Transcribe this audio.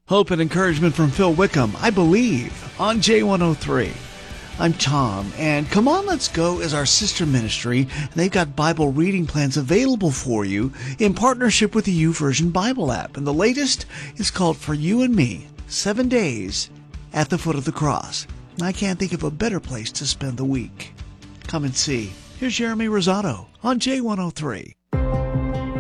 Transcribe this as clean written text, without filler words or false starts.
Hope and encouragement from Phil Wickham, I believe, on J103. I'm Tom, and Come On Let's Go is our sister ministry, and they've got Bible reading plans available for you in partnership with the YouVersion Bible app. And the latest is called For You and Me, 7 Days at the Foot of the Cross. I can't think of a better place to spend the week. Come and see. Here's Jeremy Rosado on J103.